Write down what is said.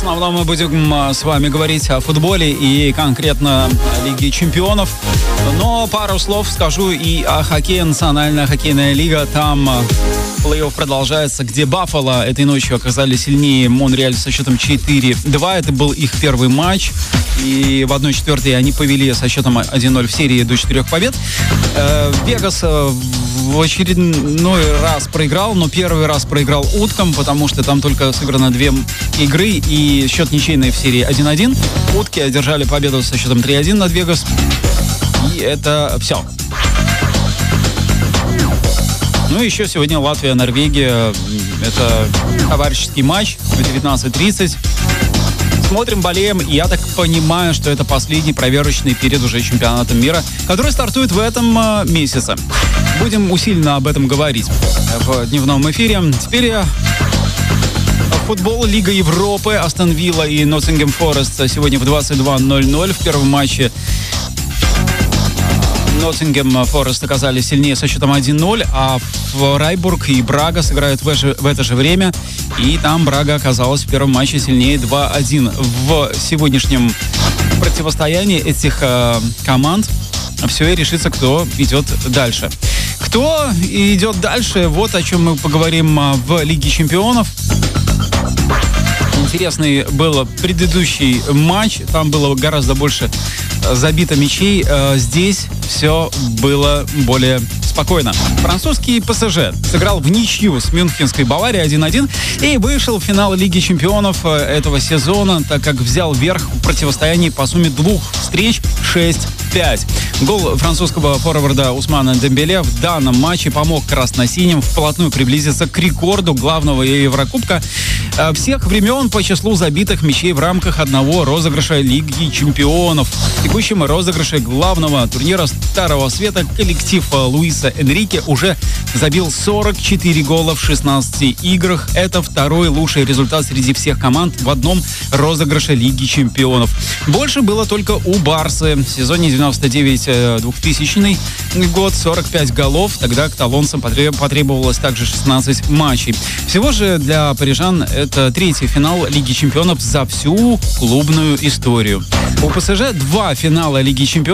основном мы будем с вами говорить о футболе и конкретно о Лиге чемпионов. Но пару слов скажу и о хоккее. Национальная хоккейная лига. Там плей-офф продолжается, где Баффало этой ночью оказались сильнее Монреаль со счетом 4-2. Это был их первый матч. И в 1/4 они повели со счетом 1-0 в серии до 4 побед. Вегас в очередной раз проиграл, но первый раз проиграл уткам, потому что там только сыграно 2 игры и счет ничейный в серии 1-1. Утки одержали победу со счетом 3-1 над Вегас. И это все. Ну и еще сегодня Латвия-Норвегия. Это товарищеский матч в 19:30. Смотрим, болеем. И я так понимаю, что это последний проверочный перед уже чемпионатом мира, который стартует в этом месяце. Будем усиленно об этом говорить в дневном эфире. Теперь футбол, Лига Европы, Астон Вилла и Ноттингем Форест сегодня в 22:00. В первом матче Ноттингем Форест оказались сильнее со счетом 1-0, а Фрайбург и Брага сыграют в это же время. И там Брага оказалась в первом матче сильнее 2-1. В сегодняшнем противостоянии этих команд все и решится, кто идет дальше. Кто идет дальше, вот о чем мы поговорим в Лиге чемпионов. Интересный был предыдущий матч. Там было гораздо больше забито мячей. Здесь все было более спокойно. Французский ПСЖ сыграл в ничью с мюнхенской Баварией 1-1 и вышел в финал Лиги чемпионов этого сезона, так как взял верх в противостоянии по сумме 2 встреч 6-5. Гол французского форварда Усмана Дембеле в данном матче помог красно-синим вплотную приблизиться к рекорду главного Еврокубка всех времен по числу забитых мячей в рамках одного розыгрыша Лиги чемпионов. В текущем розыгрыше главного турнира Старого Света коллектив Луиса Энрике уже забил 44 гола в 16 играх. Это второй лучший результат среди всех команд в одном розыгрыше Лиги чемпионов. Больше было только у Барсы. В сезоне 99-2000 год 45 голов. Тогда каталонцам потребовалось также 16 матчей. Всего же для парижан это 3-й финал Лиги чемпионов за всю клубную историю. У ПСЖ 2 финала Лиги чемпионов.